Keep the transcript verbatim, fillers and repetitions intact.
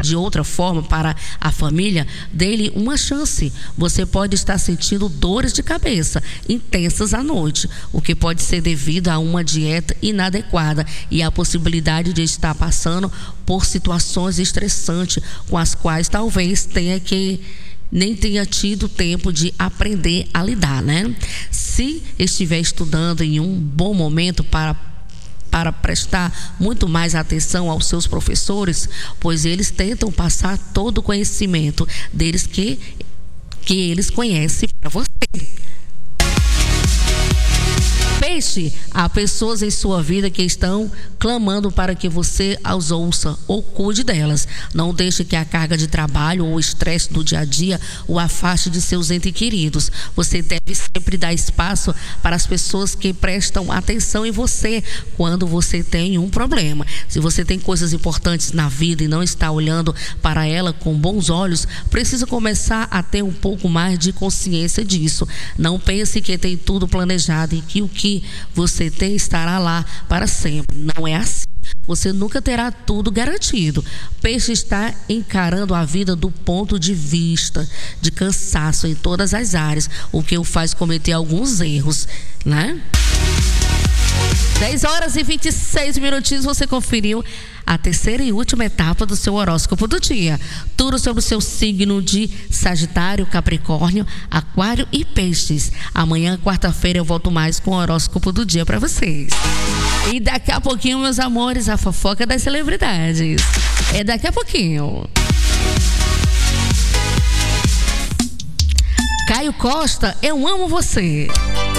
de outra forma para a família, dê-lhe uma chance. Você pode estar sentindo dores de cabeça intensas à noite, o que pode ser devido a uma dieta inadequada e a possibilidade de estar passando por situações estressantes com as quais talvez tenha que nem tenha tido tempo de aprender a lidar, né? Se estiver estudando em um bom momento para para prestar muito mais atenção aos seus professores, pois eles tentam passar todo o conhecimento deles que, que eles conhecem para você. Peixe, há pessoas em sua vida que estão clamando para que você as ouça ou cuide delas. Não deixe que a carga de trabalho ou o estresse do dia a dia o afaste de seus entes queridos. Você deve sempre dar espaço para as pessoas que prestam atenção em você quando você tem um problema. Se você tem coisas importantes na vida e não está olhando para ela com bons olhos, precisa começar a ter um pouco mais de consciência disso. Não pense que tem tudo planejado e que o que você tem estará lá para sempre. Não é assim. Você nunca terá tudo garantido. Peixe está encarando a vida do ponto de vista de cansaço em todas as áreas, o que o faz cometer alguns erros, né? dez horas e vinte e seis minutinhos, você conferiu a terceira e última etapa do seu horóscopo do dia. Tudo sobre o seu signo de Sagitário, Capricórnio, Aquário e Peixes. Amanhã, quarta-feira, eu volto mais com o horóscopo do dia para vocês. E daqui a pouquinho, meus amores, a fofoca das celebridades. É daqui a pouquinho. Caio Costa, eu amo você.